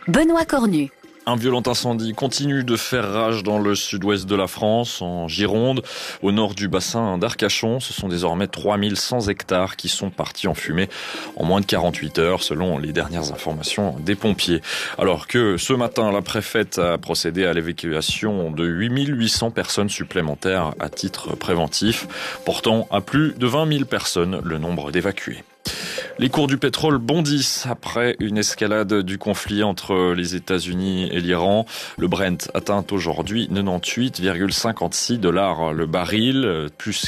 Benoît Cornu. Un violent incendie continue de faire rage dans le sud-ouest de la France, en Gironde, au nord du bassin d'Arcachon. Ce sont désormais 3100 hectares qui sont partis en fumée en moins de 48 heures, selon les dernières informations des pompiers. Alors que ce matin, la préfète a procédé à l'évacuation de 8800 personnes supplémentaires à titre préventif, portant à plus de 20 000 personnes le nombre d'évacués. Les cours du pétrole bondissent après une escalade du conflit entre les États-Unis et l'Iran. Le Brent atteint aujourd'hui 98,56 $ le baril, plus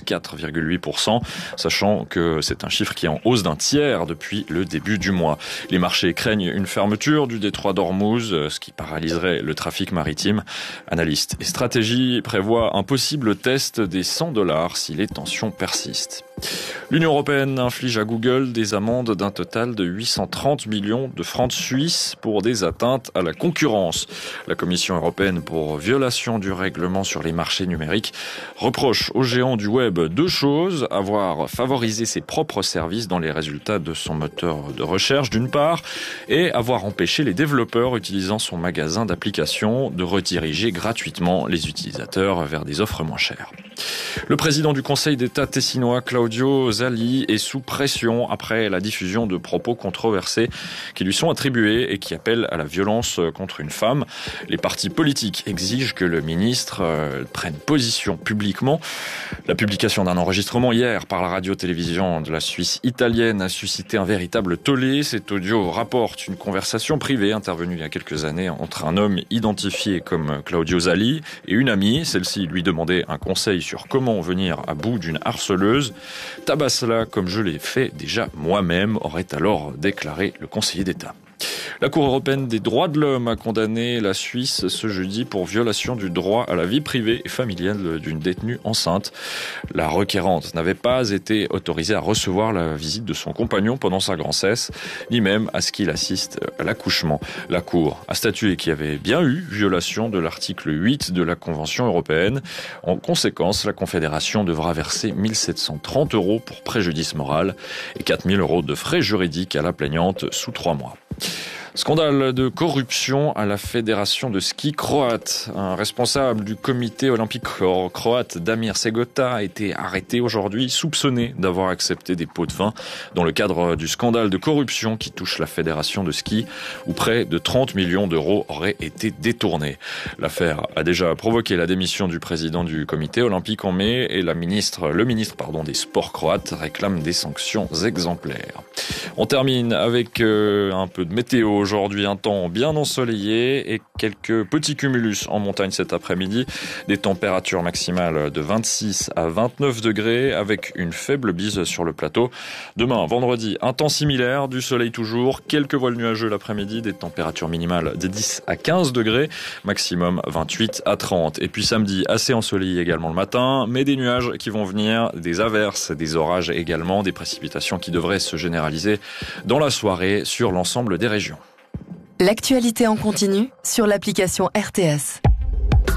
4,8%, sachant que c'est un chiffre qui est en hausse d'un tiers depuis le début du mois. Les marchés craignent une fermeture du détroit d'Ormuz, ce qui paralyserait le trafic maritime. Analystes et stratégies prévoient un possible test des 100 $ si les tensions persistent. L'Union européenne inflige à Google des amendes d'un total de 830 millions de francs suisses pour des atteintes à la concurrence. La Commission européenne pour violation du règlement sur les marchés numériques reproche aux géants du web deux choses: avoir favorisé ses propres services dans les résultats de son moteur de recherche d'une part, et avoir empêché les développeurs utilisant son magasin d'applications de rediriger gratuitement les utilisateurs vers des offres moins chères. Le président du Conseil d'État tessinois, Claudio Zali, est sous pression après la diffusion de propos controversés qui lui sont attribués et qui appellent à la violence contre une femme. Les partis politiques exigent que le ministre prenne position publiquement. La publication d'un enregistrement hier par la radio-télévision de la Suisse italienne a suscité un véritable tollé. Cet audio rapporte une conversation privée intervenue il y a quelques années entre un homme identifié comme Claudio Zali et une amie. Celle-ci lui demandait un conseil sur comment venir à bout d'une harceleuse. Tabasse-la comme je l'ai fait déjà moi-même, aurait alors déclaré le conseiller d'État. La Cour européenne des droits de l'homme a condamné la Suisse ce jeudi pour violation du droit à la vie privée et familiale d'une détenue enceinte. La requérante n'avait pas été autorisée à recevoir la visite de son compagnon pendant sa grossesse, ni même à ce qu'il assiste à l'accouchement. La Cour a statué qu'il y avait bien eu violation de l'article 8 de la Convention européenne. En conséquence, la Confédération devra verser 1 730 € pour préjudice moral et 4 000 € de frais juridiques à la plaignante sous 3 mois. Scandale de corruption à la fédération de ski croate. Un responsable du comité olympique croate, Damir Segota, a été arrêté aujourd'hui, soupçonné d'avoir accepté des pots de vin dans le cadre du scandale de corruption qui touche la fédération de ski, où près de 30 millions d'euros auraient été détournés. L'affaire a déjà provoqué la démission du président du comité olympique en mai et le ministre des Sports croates réclame des sanctions exemplaires. On termine avec un peu de météo. Aujourd'hui, un temps bien ensoleillé et quelques petits cumulus en montagne cet après-midi. Des températures maximales de 26 à 29 degrés avec une faible bise sur le plateau. Demain, vendredi, un temps similaire, du soleil toujours, quelques voiles nuageux l'après-midi, des températures minimales de 10 à 15 degrés, maximum 28 à 30. Et puis samedi, assez ensoleillé également le matin, mais des nuages qui vont venir, des averses, des orages également, des précipitations qui devraient se généraliser dans la soirée sur l'ensemble des régions. L'actualité en continu sur l'application RTS.